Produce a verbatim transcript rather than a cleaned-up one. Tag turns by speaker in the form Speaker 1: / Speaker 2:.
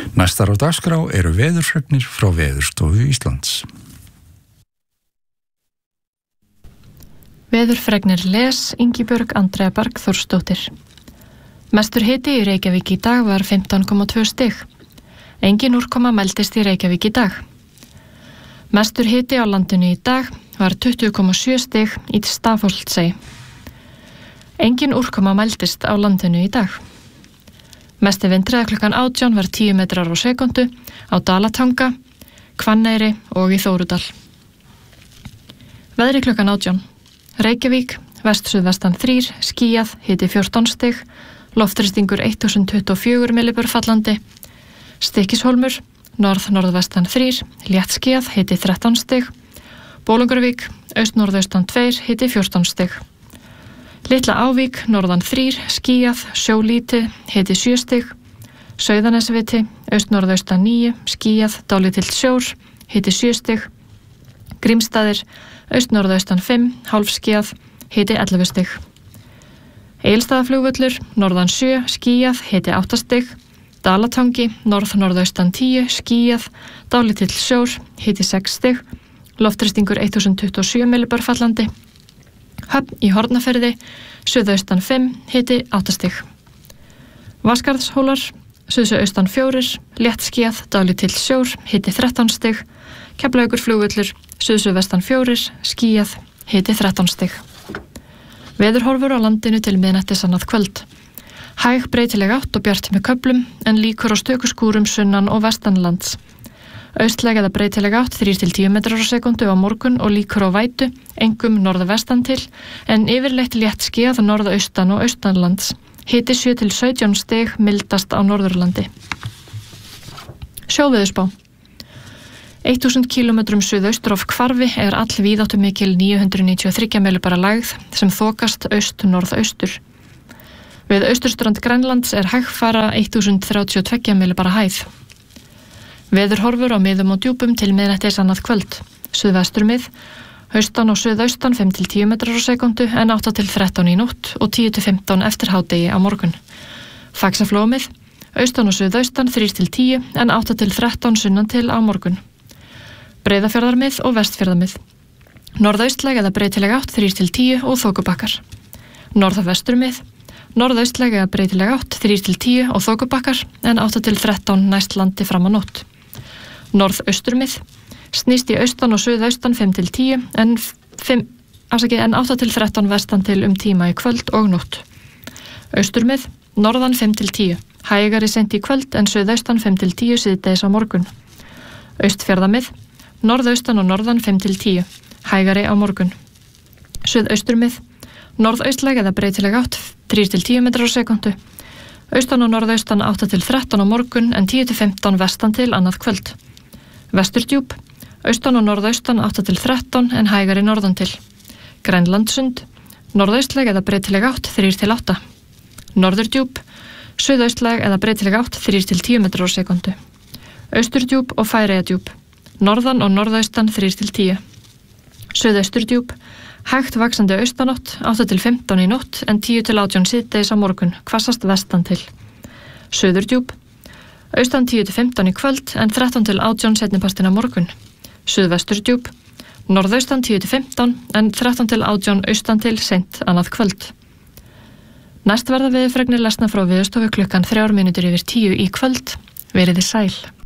Speaker 1: Næstar á dagskrá eru veðurfregnir frá Veðurstofu Íslands.
Speaker 2: Veðurfregnir les Ingibjörg Andrea Bergþórsdóttir. Mestur hiti í Reykjavík í dag var fimmtán komma tvö stig. Engin úrkoma mældist í Reykjavík í dag. Mestur hiti á landinu í dag var tuttugu komma sjö stig í Stafholtshei. Engin úrkoma mældist á landinu í dag. Mesti vindhraði klukkan átján var tíu metrar á sekúndu á Dalatanga, Hvanneyri og í Þórudal. Veðri klukkan átján. Reykjavík, vest-suðvestan þrír, skýjað, hiti fjórtán stig, loftþrýstingur þúsund tuttugu og fjögur millibör fallandi, Stykkishólmur, norð-norðvestan þrír, létt skýjað, hiti þrettán stig, Bolungarvík, aust-norðaustan tveir, hiti fjórtán stig. Litla Ávík, norðan þrír, skýjað, sjólítið, hiti sjö stig, Sauðanesviti, aust-norðaustan níu, skýjað, dálítill sjór, hiti sjö stig, Grímsstaðir, aust-norðaustan fimm, hálfskýjað, hiti ellefu stig. Egilsstaðaflugvöllur, norðan sjö, skýjað, hiti átta stig, Dalatangi, norð-norðaustan tíu, skýjað, dálítill sjór, hiti sex stig, loftþrýstingur þúsund tuttugu og sjö millibör fallandi, Höfn í Hornafirði, suðaustan fimm, hiti átta stig. Vatnskarðshólar, suðsuaustan fjórir, létt skýjað, dálítill sjór, hiti þrettán stig, Keflavíkurflugvöllur, suðsuðvestan fjórir, skýjað, hiti þrettán stig. Veðurhorfur á landinu til miðnættis annað kvöld. Hæg breytileg átt og bjart með köflum, en líkur á stöku skúrum sunnan og vestanlands. Austlæg eða breytileg átt þrír til tíu metrar á sekúndu á morgun og líkur á vætu, engum norðvestan til, en yfirleitt létt skýjað norðaustan og austanlands. Hiti sjö til sautján stig, mildast á Norðurlandi. Sjóveðurspá. þúsund kílómetrum suðaustur af Hvarfi er all víðáttumikil níu hundruð níutíu og þrjú millibara lægð sem þokast aust-norðaustur. Við austurströnd Grænlands er hægfara þúsund þrjátíu og tvö millibara hæð. Veðurhorfur á miðum og djúpum til miðnættis annað kvöld. Suðvesturmið, austan og suðaustan fimm til tíu metrar á sekúndu en átta til þrettán í nótt og tíu til fimmtán eftir hádegi á morgun. Faxaflóamið, austan og suðaustan þrír til tíu en átta til þrettán sunnan til á morgun. Breiðafjarðarmið og vestfjarðarmið. Norðaustlæg eða breytileg átt þrír til tíu og þokubakkar. Norðvesturmið, norðaustlæg eða breytileg átt þrír til tíu og þokubakkar en átta til þrettán næst landi fram á nótt. Norðausturmið, snýst í austan og suðaustan fimm til tíu en, en átta til þrettán vestan til um tíma í kvöld og nótt. Austurmið, norðan fimm til tíu, hægari seint í kvöld en suðaustan fimm til tíu síðdegis á morgun. Austfjarðamið, norðaustan og norðan fimm til tíu, hægari á morgun. Suðausturmið, norðaustlæg eða breytileg átt þrír til tíu metrar á sekúndu. Austan og norðaustan átta til þrettán á morgun en tíu til fimmtán vestan til annað kvöld. Vesturdjúp, austan og norðaustan átta til þrettán en hægari norðan til. Grænlandsund, norðaustlæg eða breytileg átt þrír til átta. Norðurdjúp, suðaustlæg eða breytileg átt þrír til tíu metrar á sekúndu. Austurdjúp og Færeyjadjúp, norðan og norðaustan þrír til tíu. Suðausturdjúp, hægt vaxandi austanátt átta til fimmtán í nótt en tíu til átján síðdegis á morgun, hvassast vestan til. Suðurdjúp, austan tíu til fimmtán í kvöld en þrettán til átján seinnipartinn á morgun. Suðvesturdjúp, norðaustan tíu til fimmtán en þrettán til átján austan til seint annað kvöld. Næst verða veðurfregnir lesna frá Veðurstofu klukkan þrjár mínútur yfir tíu í kvöld. Veriði sæl.